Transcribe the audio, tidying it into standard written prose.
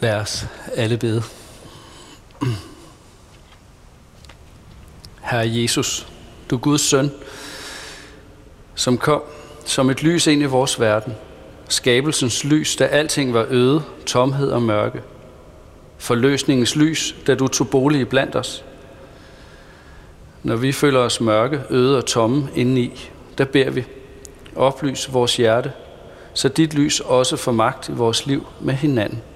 Lad os alle bede. Herre Jesus, du Guds søn, som kom som et lys ind i vores verden. Skabelsens lys, da alting var øde, tomhed og mørke. Forløsningens lys, da du tog bolig blandt os. Når vi føler os mørke, øde og tomme indeni, der beder vi, oplys vores hjerte, så dit lys også får magt i vores liv med hinanden.